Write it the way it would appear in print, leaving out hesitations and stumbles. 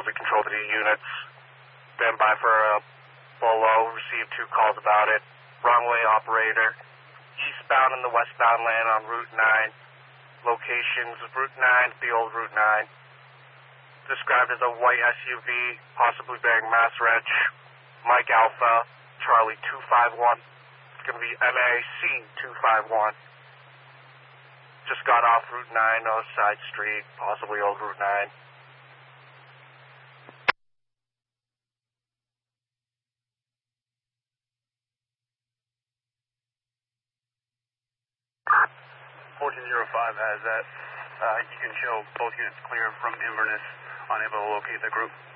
Mosley Control to the units. Stand by for a Bolo. Received 2 calls about it. Wrong way operator. Eastbound in the westbound lane on Route 9. Locations Route 9, the old Route 9. Described as a white SUV, possibly bearing Mass Reg. Mike Alpha, Charlie 251. It's going to be MAC 251. Just got off Route 9, side street, possibly old Route 9. has that. You can show both units clear from Inverness, unable to locate the group.